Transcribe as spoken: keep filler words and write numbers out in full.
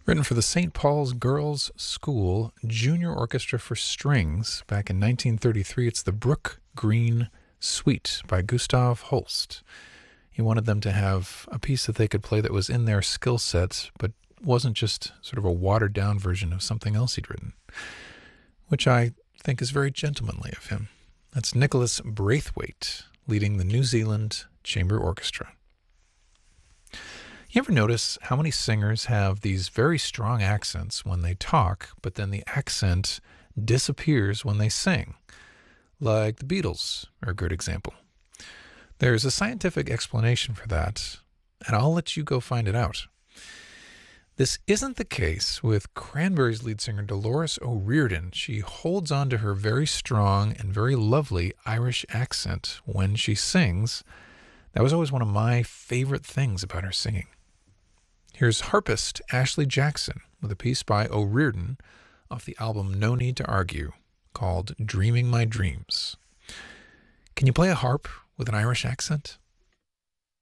Written for the Saint Paul's Girls' School Junior Orchestra for Strings back in nineteen thirty-three. It's the Brook Green Suite by Gustav Holst. He wanted them to have a piece that they could play that was in their skill set, but wasn't just sort of a watered-down version of something else he'd written, which I think is very gentlemanly of him. That's Nicholas Braithwaite leading the New Zealand Chamber Orchestra. You ever notice how many singers have these very strong accents when they talk, but then the accent disappears when they sing? Like the Beatles are a good example. There's a scientific explanation for that, and I'll let you go find it out. This isn't the case with Cranberries lead singer Dolores O'Riordan. She holds on to her very strong and very lovely Irish accent when she sings. That was always one of my favorite things about her singing. Here's harpist Ashley Jackson with a piece by O'Riordan off the album No Need to Argue called Dreaming My Dreams. Can you play a harp with an Irish accent?